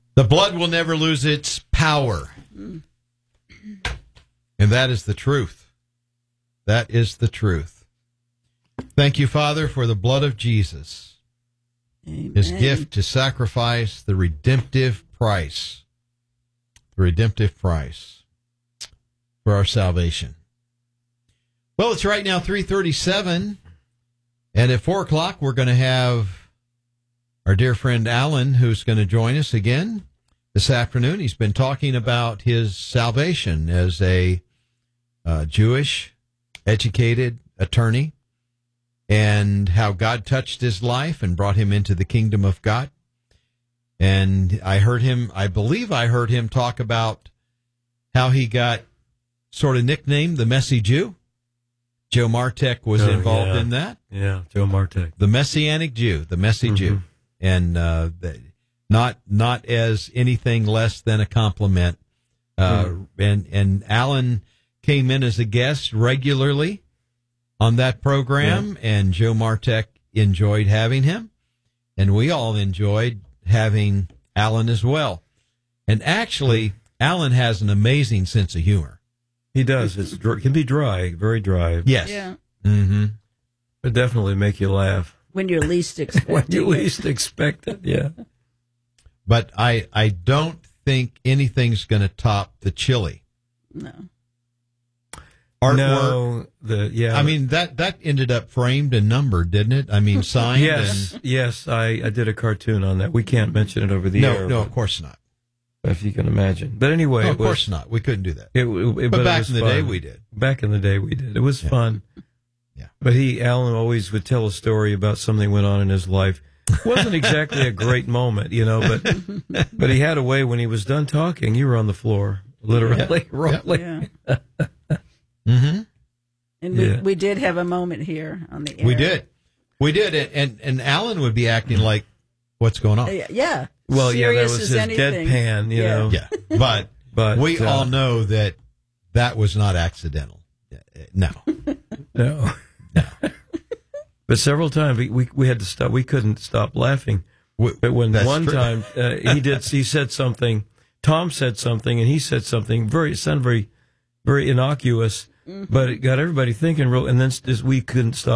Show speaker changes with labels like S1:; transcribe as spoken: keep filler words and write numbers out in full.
S1: The blood will never lose its power. And that is the truth. That is the truth. Thank you, Father, for the blood of Jesus.
S2: Amen.
S1: His gift to sacrifice the redemptive price. The redemptive price for our salvation. Well, it's right now three thirty-seven. And at four o'clock, we're going to have our dear friend Alan, who's going to join us again this afternoon. He's been talking about his salvation as a uh, Jewish, educated attorney and how God touched his life and brought him into the kingdom of God. And I heard him, I believe I heard him talk about how he got sort of nicknamed the Messy Jew. Joe Martek was
S3: oh,
S1: involved
S3: yeah.
S1: in that.
S3: Yeah, Joe Martek.
S1: The Messianic Jew, the Messy mm-hmm. Jew. And uh, the, not not as anything less than a compliment. Uh, mm. And and Alan came in as a guest regularly on that program, yeah. and Joe Martek enjoyed having him. And we all enjoyed having Alan as well. And actually, Alan has an amazing sense of humor.
S3: He does. It's it can be dry, very dry.
S1: Yes.
S2: Yeah.
S1: Mm-hmm.
S3: But definitely make you laugh.
S2: When you're least expecting
S3: When you
S2: it.
S3: least expect it, yeah.
S1: But I, I don't think anything's going to top the chili.
S2: No.
S1: Artwork.
S3: No, the, yeah.
S1: I mean, that, that ended up framed and numbered, didn't it? I mean, signed.
S3: Yes,
S1: and...
S3: yes. I, I did a cartoon on that. We can't mention it over the
S1: no,
S3: air.
S1: No, of course not.
S3: If you can imagine. But anyway.
S1: No,
S3: it
S1: of
S3: was,
S1: course not. We couldn't do that.
S3: It, it,
S1: but,
S3: but
S1: back
S3: it was
S1: in the
S3: fun.
S1: day, we did.
S3: Back in the day, we did. It was
S1: yeah.
S3: fun.
S1: Yeah.
S3: But he, Alan, always would tell a story about something that went on in his life. It wasn't exactly a great moment, you know, but but he had a way when he was done talking, you were on the floor, literally,
S1: yeah.
S3: rolling.
S2: Yeah.
S1: mm-hmm.
S2: And we,
S3: yeah.
S2: we did have a moment here on the air.
S1: We did. We did. And, and, and Alan would be acting like, what's going on?
S2: Uh, yeah.
S3: Well, yeah, that
S2: Serious
S3: was
S2: as
S3: his
S2: anything.
S3: deadpan, you
S2: yeah.
S3: know.
S1: Yeah. But,
S3: but
S1: we
S3: uh,
S1: all know that that was not accidental. No.
S3: No.
S1: No.
S3: But several times we, we, we had to stop. We couldn't stop laughing.
S1: We,
S3: but when one
S1: true.
S3: time uh, he did, he said something, Tom said something, and he said something very, it sounded very, very innocuous, mm-hmm. but it got everybody thinking real, and then we couldn't stop